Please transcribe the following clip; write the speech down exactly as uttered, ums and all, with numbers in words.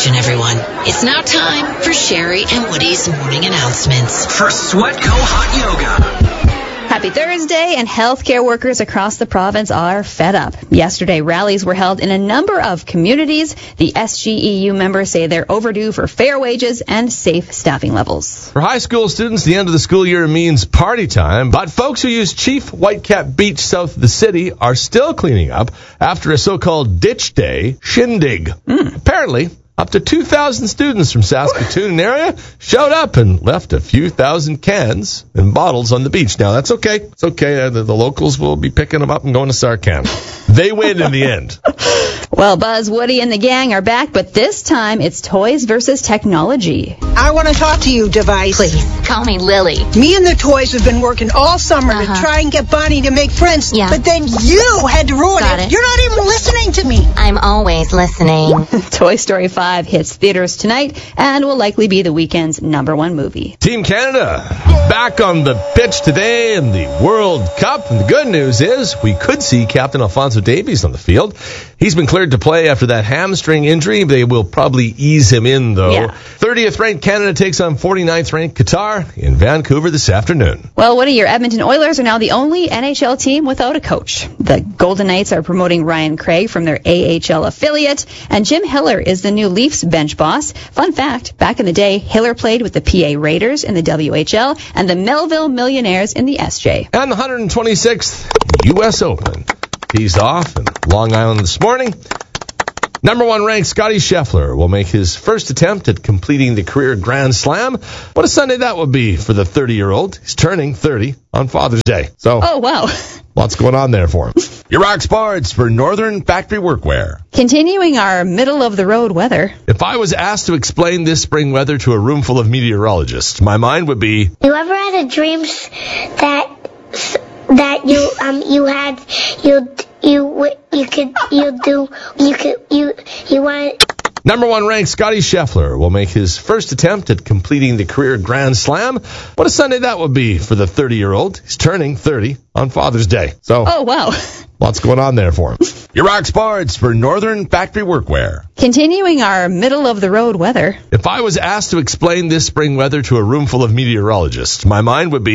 attention, everyone. It's now time for Sherry and Woody's morning announcements. For Sweatco Hot Yoga. Happy Thursday, and healthcare workers across the province are fed up. Yesterday, rallies were held in a number of communities. The S G E U members say they're overdue for fair wages and safe staffing levels. For high school students, the end of the school year means party time, but folks who use Chief Whitecap Beach south of the city are still cleaning up after a so-called ditch day shindig. Mm. Apparently, up to two thousand students from Saskatoon and area showed up and left a few thousand cans and bottles on the beach. Now, that's okay. It's okay. The, the locals will be picking them up and going to Sarcan. They win in the end. Well, Buzz, Woody, and the gang are back, but this time it's toys versus technology. I want to talk to you, Device. Please, call me Lily. Me and the toys have been working all summer uh-huh. to try and get Bonnie to make friends, yeah. but then you had to ruin Got it. it. You're not even listening to me. I'm always listening. Toy Story five hits theaters tonight and will likely be the weekend's number one movie. Team Canada back on the pitch today in the World Cup. And the good news is we could see Captain Alphonso Davies on the field. He's been cleared to play after that hamstring injury. They will probably ease him in, though. Yeah. thirtieth ranked Canada takes on forty-ninth ranked Qatar in Vancouver this afternoon. Well, Woody, your Edmonton Oilers are now the only N H L team without a coach. The Golden Knights are promoting Ryan Craig from their A H L affiliate, and Jim Hiller is the new Leafs bench boss. Fun fact, back in the day, Hiller played with the P A Raiders in the W H L and the Melville Millionaires in the S J. And the one hundred twenty-sixth U S Open teased off in Long Island this morning. Number one ranked Scottie Scheffler will make his first attempt at completing the career Grand Slam. What a Sunday that would be for the thirty-year-old. He's turning thirty on Father's Day. So, oh, wow. Lots going on there for him. Your rock sports for Northern Factory Workwear. Continuing our middle-of-the-road weather. If I was asked to explain this spring weather to a room full of meteorologists, my mind would be... You ever had a dream that that you um you had you you you could you do you could you you want. Number one ranked Scottie Scheffler will make his first attempt at completing the career Grand Slam. What a Sunday that would be for the thirty-year-old. He's turning thirty on Father's Day. So, oh, wow. Lots going on there for him. Your rock sports for Northern Factory Workwear. Continuing our middle-of-the-road weather. If I was asked to explain this spring weather to a room full of meteorologists, my mind would be...